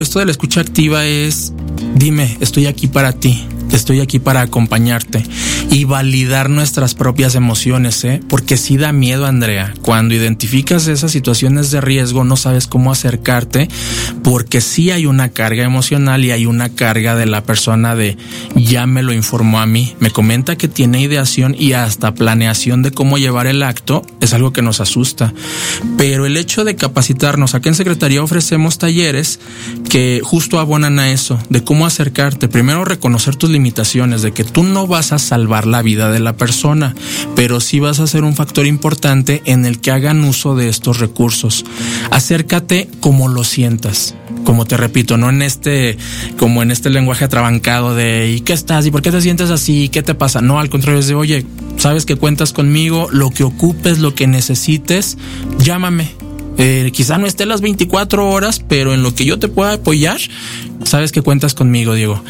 Esto de la escucha activa es, dime, estoy aquí para ti, estoy aquí para acompañarte y validar nuestras propias emociones, porque sí da miedo, Andrea. Cuando identificas esas situaciones de riesgo, no sabes cómo acercarte, porque sí hay una carga emocional y hay una carga de la persona de, ya me lo informó a mí, me comenta que tiene ideación y hasta planeación de cómo llevar el acto, es algo que nos asusta. Pero el hecho de capacitarnos, acá en Secretaría ofrecemos talleres que justo abonan a eso, de cómo acercarte. Primero, reconocer tus limitaciones, de que tú no vas a salvar la vida de la persona, pero sí vas a ser un factor importante en el que hagan uso de estos recursos. Acércate como lo sientas. Como te repito, no en como en este lenguaje atrabancado de ¿y qué estás? ¿Y por qué te sientes así? ¿Qué te pasa? No, al contrario, es de oye, sabes que cuentas conmigo, lo que ocupes, lo que necesites, llámame. Quizá no esté las 24 horas, pero en lo que yo te pueda apoyar, sabes que cuentas conmigo, Diego.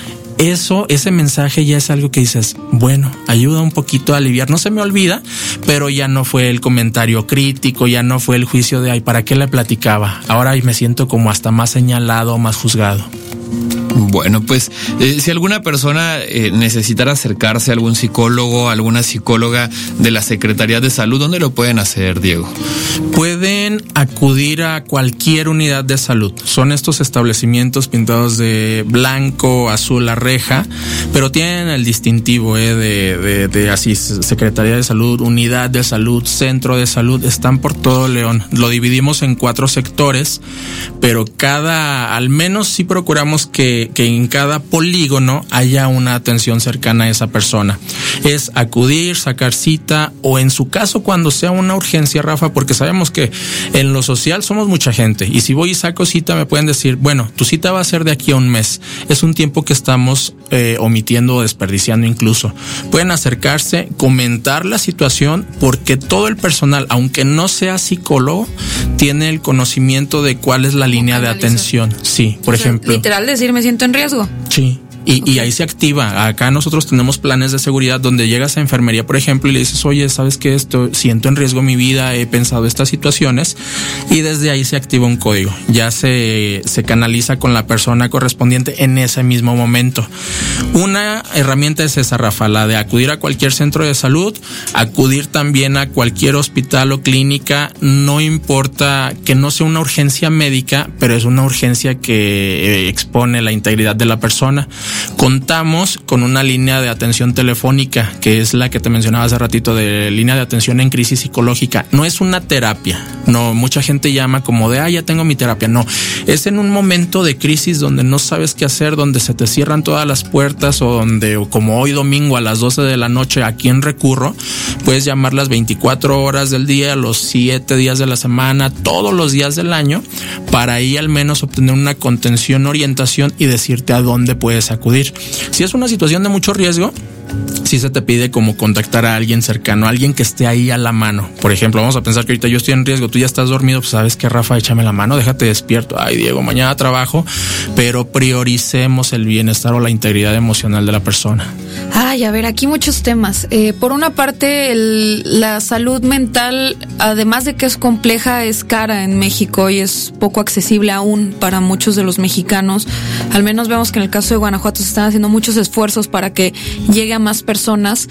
Ese mensaje ya es algo que dices, bueno, ayuda un poquito a aliviar, no se me olvida, pero ya no fue el comentario crítico, ya no fue el juicio de, ay, ¿para qué le platicaba? Ahora me siento como hasta más señalado, más juzgado. Bueno, pues si alguna persona necesitara acercarse a algún psicólogo, alguna psicóloga de la Secretaría de Salud, ¿dónde lo pueden hacer, Diego? Pueden acudir a cualquier unidad de salud. Son estos establecimientos pintados de blanco, azul, la reja, pero tienen el distintivo de así, Secretaría de Salud, Unidad de Salud, Centro de Salud, están por todo León. Lo dividimos en 4 sectores, pero al menos sí procuramos que en cada polígono haya una atención cercana a esa persona. Es acudir, sacar cita, o en su caso cuando sea una urgencia, Rafa, porque sabemos que en lo social somos mucha gente, y si voy y saco cita me pueden decir, bueno, tu cita va a ser de aquí a un mes. Es un tiempo que estamos omitiendo o desperdiciando incluso. Pueden acercarse, comentar la situación, porque todo el personal, aunque no sea psicólogo, tiene el conocimiento de cuál es la línea de atención. Sí, por ejemplo. Literal decir, me siento en riesgo. Sí. Y ahí se activa. Acá nosotros tenemos planes de seguridad donde llegas a enfermería, por ejemplo, y le dices, oye, ¿sabes qué? Siento en riesgo mi vida, he pensado estas situaciones, y desde ahí se activa un código. Ya se canaliza con la persona correspondiente en ese mismo momento. Una herramienta es esa, Rafa, la de acudir a cualquier centro de salud, acudir también a cualquier hospital o clínica, no importa que no sea una urgencia médica, pero es una urgencia que expone la integridad de la persona. Contamos con una línea de atención telefónica, que es la que te mencionaba hace ratito, de línea de atención en crisis psicológica. No es una terapia, no, mucha gente llama como de, ya tengo mi terapia. No, es en un momento de crisis donde no sabes qué hacer, donde se te cierran todas las puertas, o como hoy domingo a las 12 de la noche, ¿a quién recurro? Puedes llamar las 24 horas del día, los 7 días de la semana, todos los días del año, para ahí al menos obtener una contención, orientación y decirte a dónde puedes acudir. Si es una situación de mucho riesgo, sí se te pide como contactar a alguien cercano, a alguien que esté ahí a la mano. Por ejemplo, vamos a pensar que ahorita yo estoy en riesgo, tú ya estás dormido, pues sabes que, Rafa, échame la mano, déjate despierto. Ay, Diego, mañana trabajo, pero prioricemos el bienestar o la integridad emocional de la persona. Ay, a ver, aquí muchos temas. Por una parte, la salud mental, además de que es compleja, es cara en México y es poco accesible aún para muchos de los mexicanos. Al menos vemos que en el caso de Guanajuato se están haciendo muchos esfuerzos para que llegue a más personas.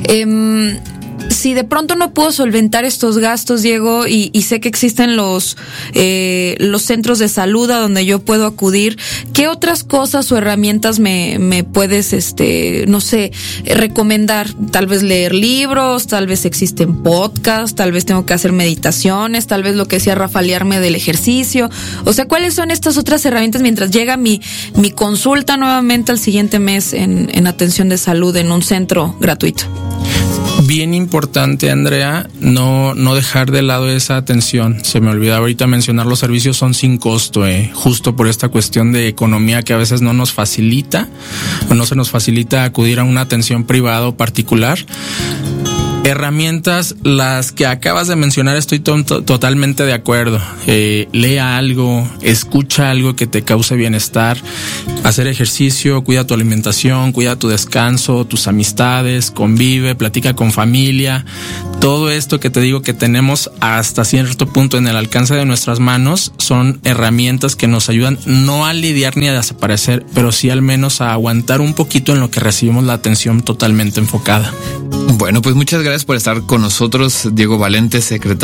Si de pronto no puedo solventar estos gastos, Diego, y sé que existen los centros de salud a donde yo puedo acudir, ¿qué otras cosas o herramientas me puedes, no sé, recomendar? Tal vez leer libros, tal vez existen podcasts, tal vez tengo que hacer meditaciones, tal vez lo que decía Rafa, aliarme del ejercicio. O sea, ¿cuáles son estas otras herramientas mientras llega mi consulta nuevamente al siguiente mes en atención de salud en un centro gratuito? Bien importante, Andrea, no dejar de lado esa atención. Se me olvidaba ahorita mencionar, los servicios son sin costo, justo por esta cuestión de economía que a veces no nos facilita, o no se nos facilita acudir a una atención privada o particular. Herramientas, las que acabas de mencionar, estoy totalmente de acuerdo. Lea algo, escucha algo que te cause bienestar, hacer ejercicio, cuida tu alimentación, cuida tu descanso, tus amistades, convive, platica con familia. todo esto que te digo que tenemos hasta cierto punto en el alcance de nuestras manos son herramientas que nos ayudan no a lidiar ni a desaparecer, pero sí al menos a aguantar un poquito en lo que recibimos la atención totalmente enfocada. Bueno, pues muchas gracias por estar con nosotros, Diego Valente,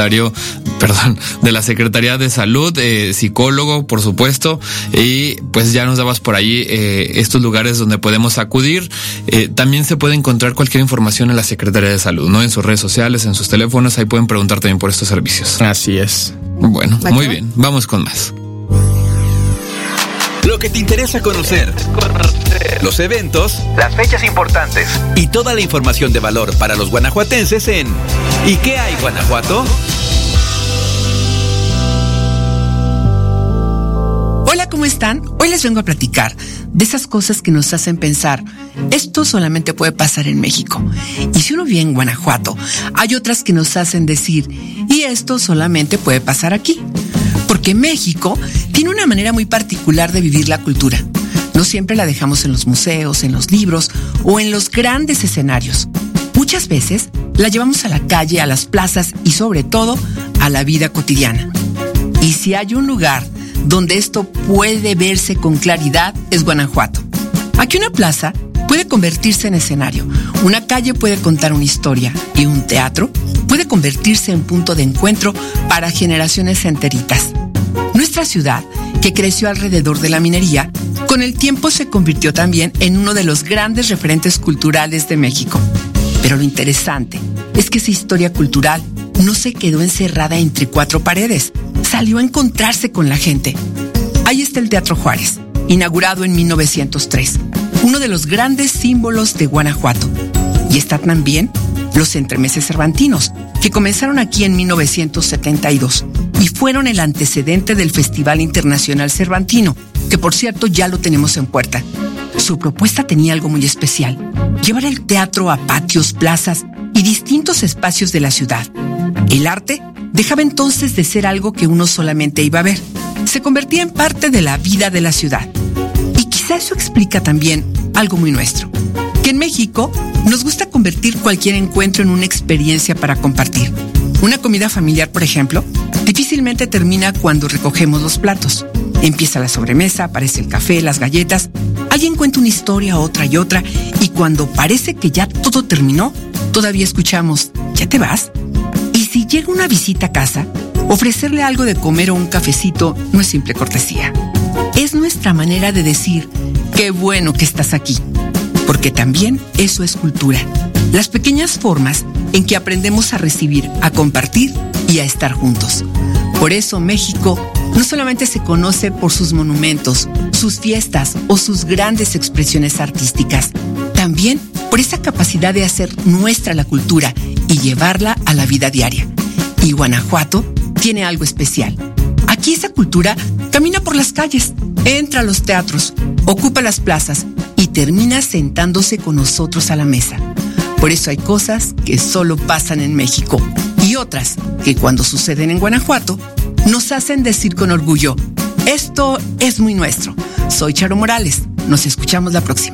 de la Secretaría de Salud, psicólogo, por supuesto, y pues ya nos dabas por ahí estos lugares donde podemos acudir. También se puede encontrar cualquier información en la Secretaría de Salud, ¿no? En sus redes sociales, en sus teléfonos, ahí pueden preguntar también por estos servicios. Así es. Bueno, muy bien, vamos con más. Lo que te interesa conocer, los eventos, las fechas importantes y toda la información de valor para los guanajuatenses en ¿Y qué hay, Guanajuato? Hola, ¿cómo están? Hoy les vengo a platicar de esas cosas que nos hacen pensar, esto solamente puede pasar en México. Y si uno vive en Guanajuato, hay otras que nos hacen decir, y esto solamente puede pasar aquí. Porque México tiene una manera muy particular de vivir la cultura. No siempre la dejamos en los museos, en los libros o en los grandes escenarios. Muchas veces la llevamos a la calle, a las plazas y sobre todo a la vida cotidiana. Y si hay un lugar donde esto puede verse con claridad, es Guanajuato. Aquí una plaza puede convertirse en escenario, una calle puede contar una historia y un teatro puede convertirse en punto de encuentro para generaciones enteritas. Nuestra ciudad, que creció alrededor de la minería, con el tiempo se convirtió también en uno de los grandes referentes culturales de México. Pero lo interesante es que esa historia cultural no se quedó encerrada entre cuatro paredes, salió a encontrarse con la gente. Ahí está el Teatro Juárez, inaugurado en 1903, uno de los grandes símbolos de Guanajuato. Y están también los entremeses cervantinos, que comenzaron aquí en 1972 y fueron el antecedente del Festival Internacional Cervantino, que por cierto ya lo tenemos en puerta. Su propuesta tenía algo muy especial: llevar el teatro a patios, plazas y distintos espacios de la ciudad. El arte dejaba entonces de ser algo que uno solamente iba a ver. Se convertía en parte de la vida de la ciudad. Y quizá eso explica también algo muy nuestro: que en México nos gusta convertir cualquier encuentro en una experiencia para compartir. Una comida familiar, por ejemplo, difícilmente termina cuando recogemos los platos. Empieza la sobremesa, aparece el café, las galletas, alguien cuenta una historia, otra y otra, y cuando parece que ya todo terminó, todavía escuchamos, ¿ya te vas? Y si llega una visita a casa, ofrecerle algo de comer o un cafecito no es simple cortesía. Es nuestra manera de decir, qué bueno que estás aquí. Porque también eso es cultura. Las pequeñas formas en que aprendemos a recibir, a compartir y a estar juntos. Por eso México no solamente se conoce por sus monumentos, sus fiestas o sus grandes expresiones artísticas, también por esa capacidad de hacer nuestra la cultura y llevarla a la vida diaria. Y Guanajuato tiene algo especial. Aquí esa cultura camina por las calles, entra a los teatros, ocupa las plazas y termina sentándose con nosotros a la mesa. Por eso hay cosas que solo pasan en México y otras que cuando suceden en Guanajuato nos hacen decir con orgullo, esto es muy nuestro. Soy Charo Morales, nos escuchamos la próxima.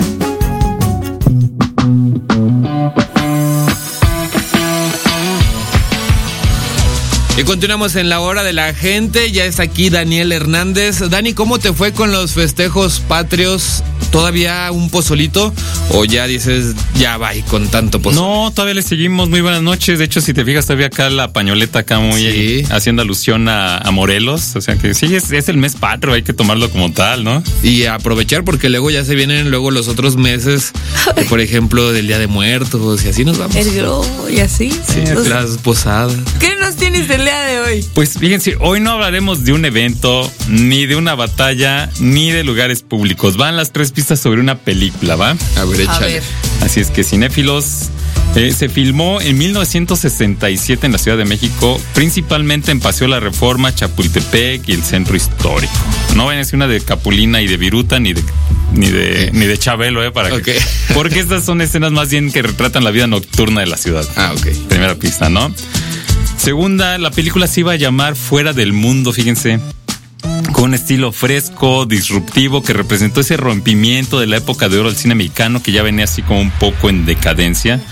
Y continuamos en la hora de la gente. Ya está aquí Daniel Hernández. Dani, ¿cómo te fue con los festejos patrios? ¿Todavía un pozolito? ¿O ya dices, ya va con tanto pozole? No, todavía le seguimos. Muy buenas noches. De hecho, si te fijas, todavía acá la pañoleta acá muy haciendo alusión a Morelos. O sea que sí, es el mes patrio, hay que tomarlo como tal, ¿no? Y aprovechar porque luego ya se vienen los otros meses, por ejemplo, del Día de Muertos y así nos vamos. El globo y así. Sí, las posadas. ¿Qué nos tienes el día de hoy? Pues fíjense, hoy no hablaremos de un evento, ni de una batalla, ni de lugares públicos. Van las tres pistas sobre una película, ¿va? A ver, échale. A ver. Así es que, cinéfilos, se filmó en 1967 en la Ciudad de México, principalmente en Paseo La Reforma, Chapultepec y el Centro Histórico. No vayan a decir una de Capulina y de Viruta, ni de Chabelo, para que, porque estas son escenas más bien que retratan la vida nocturna de la ciudad. Ah, ok. Primera pista, ¿no? Segunda, la película se iba a llamar Fuera del Mundo, fíjense, con un estilo fresco, disruptivo, que representó ese rompimiento de la época de oro del cine mexicano, que ya venía así como un poco en decadencia.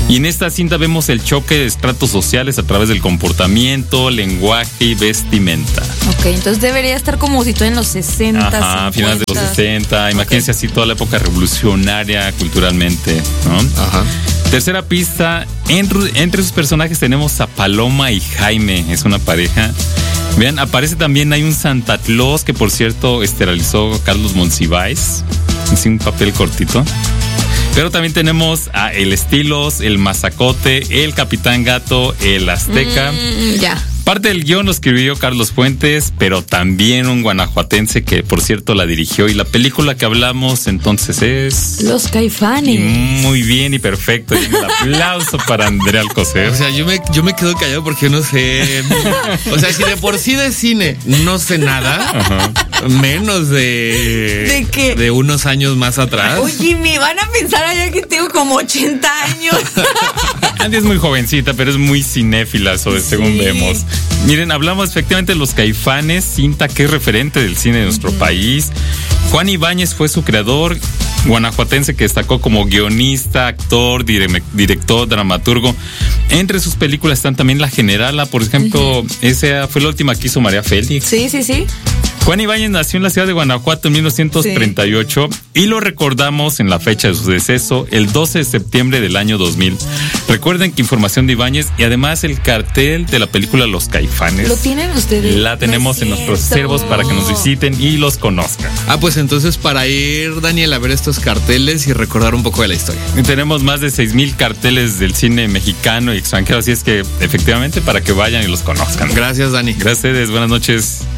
Y en esta cinta vemos el choque de estratos sociales a través del comportamiento, lenguaje y vestimenta. Ok, entonces debería estar como si tú en los 60, Ajá, 50. finales de los 60. Imagínense así toda la época revolucionaria culturalmente, ¿no? Ajá. Tercera pista, entre sus personajes tenemos a Paloma y Jaime, es una pareja. Vean, aparece también, hay un Santa Claus que por cierto realizó Carlos Monsiváis, así un papel cortito. Pero también tenemos a el Estilos, el Mazacote, el Capitán Gato, el Azteca. Ya. Parte del guión lo escribió Carlos Fuentes, pero también un guanajuatense que, por cierto, la dirigió. Y la película que hablamos entonces es... Los Caifanes. Muy bien y perfecto. Y un aplauso para Andrea Alcocer. O sea, yo me quedo callado porque no sé. O sea, si de por sí de cine no sé nada, ajá, menos ¿De qué? De unos años más atrás. Oye, me van a pensar allá que tengo como 80 años. Andy es muy jovencita, pero es muy cinéfila, según vemos. Miren, hablamos efectivamente de Los Caifanes, cinta que es referente del cine de nuestro país. Juan Ibáñez fue su creador, guanajuatense que destacó como guionista, actor, director, dramaturgo. Entre sus películas están también La Generala, por ejemplo, esa fue la última que hizo María Félix. Sí, sí, sí. Juan Ibáñez nació en la ciudad de Guanajuato en 1938 y lo recordamos en la fecha de su deceso, el 12 de septiembre del año 2000. Recuerden que información de Ibáñez y además el cartel de la película Los Caifanes. ¿Lo tienen ustedes? La tenemos en nuestros servos para que nos visiten y los conozcan. Pues entonces para ir, Daniel, a ver estos carteles y recordar un poco de la historia. Y tenemos más de 6,000 carteles del cine mexicano y extranjero, así es que efectivamente para que vayan y los conozcan. Gracias, Dani. Gracias a ustedes, buenas noches.